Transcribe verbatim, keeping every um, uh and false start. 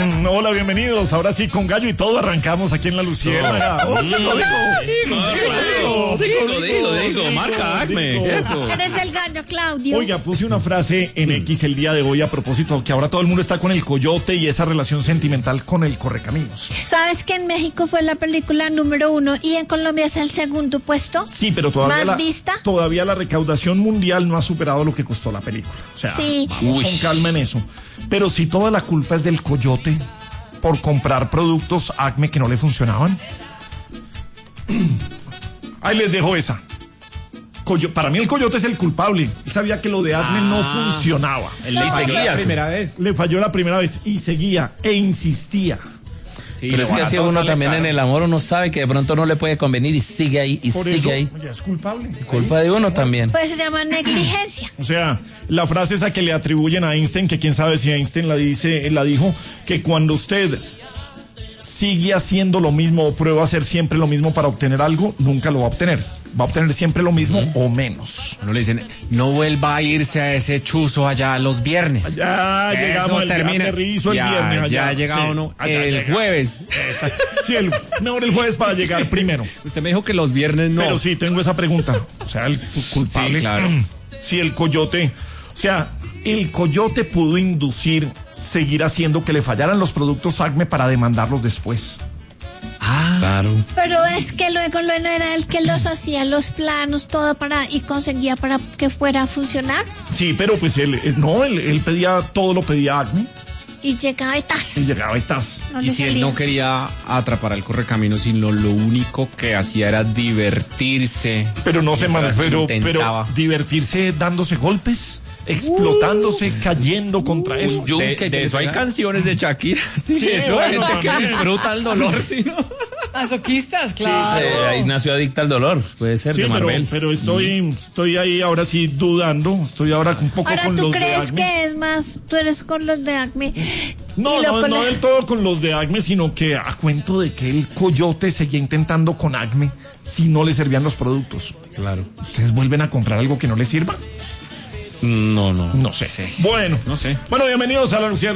Hola, bienvenidos. Ahora sí, con gallo y todo arrancamos aquí en La Luciérnaga. Oh, digo, digo, digo, digo, digo, digo, marca Acme, eso. Eres el gallo, Claudio. Oiga, puse una frase en X el día de hoy a propósito, que ahora todo el mundo está con el coyote y esa relación sentimental con el correcaminos. ¿Sabes que en México fue la película número uno y en Colombia es el segundo puesto? Sí, pero todavía ¿Más la, vista? todavía la recaudación mundial no ha superado lo que costó la película. O sea, Sí. vamos Uy. con calma en eso. Pero si toda la culpa es del coyote por comprar productos Acme que no le funcionaban. Ahí les dejo esa. Coyo- para mí el coyote es el culpable. Él sabía que lo de Acme no funcionaba. Él le seguía. La primera vez. Le falló la primera vez y seguía e insistía. Sí, Pero es que así uno también en el amor, uno sabe que de pronto no le puede convenir y sigue ahí, y Por sigue eso ahí. ya es culpable. Culpa de uno también. Pues se llama negligencia. O sea, la frase esa que le atribuyen a Einstein, que quién sabe si Einstein la dice, la dijo, que cuando usted sigue haciendo lo mismo o prueba a hacer siempre lo mismo para obtener algo, nunca lo va a obtener. Va a obtener siempre lo mismo uh-huh. o menos. uno le dicen, no vuelva a irse a ese chuzo allá los viernes. Ya Eso llegamos al termina. gran rizo el ya, viernes. Allá. Ya ha llegado Sí, uno allá el llega. jueves. Exacto. Sí, el, mejor el jueves para llegar primero. Usted me dijo que los viernes no. Pero sí, tengo esa pregunta. O sea, el culpable. Sí, claro. Sí, el coyote. O sea, el coyote pudo inducir, seguir haciendo que le fallaran los productos Acme para demandarlos después. Ah, Claro. Pero es que luego no era el que los hacía, los planos, todo para y conseguía para que fuera a funcionar. Sí, pero pues él, eh, no, él, él pedía, todo lo pedía Acme Y llegaba y tas. y llegaba y tas. No y le si él salía. no quería atrapar al correcamino, sino lo único que hacía era divertirse. Pero no se Mientras man, pero, pero intentaba. divertirse dándose golpes, explotándose, cayendo contra eso. un yunque De, que de le eso hay pega. canciones de Shakira. Sí, Sí, eso bueno, hay gente que también. disfruta el dolor. ¿sí, no? Masoquistas, claro. Eh, ahí nació Adicta al Dolor, puede ser, Sí, de pero, Marvel. pero estoy, estoy ahí ahora sí dudando, estoy ahora un poco Ahora con tú los de crees Acme. que es más, tú eres con los de Acme. No, y lo no, con no la- del todo con los de Acme, sino que a cuento de que el coyote seguía intentando con Acme si no le servían los productos. Claro. ¿Ustedes vuelven a comprar algo que no les sirva? No, no. No sé. Sí. Bueno, No sé. Bueno, bienvenidos a La Luciérnaga.